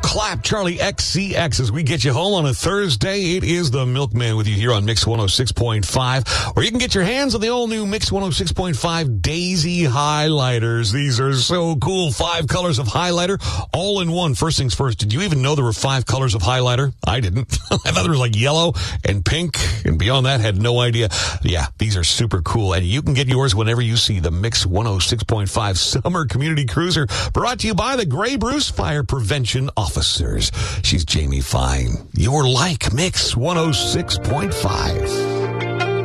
Clap Charlie XCX as we get you home on a Thursday. It is the Milkman with you here on Mix 106.5, where you can get your hands on the all-new Mix 106.5 Daisy Highlighters. These are so cool. 5 colors of highlighter, all in one. First things first, did you even know there were 5 colors of highlighter? I didn't. I thought there was like yellow and pink, and beyond that, had no idea. Yeah, these are super cool, and you can get yours whenever you see the Mix 106.5 Summer Community Cruiser, brought to you by the Grey Bruce Fire Prevention Officers. She's Jamie Fine. You're like Mix 106.5.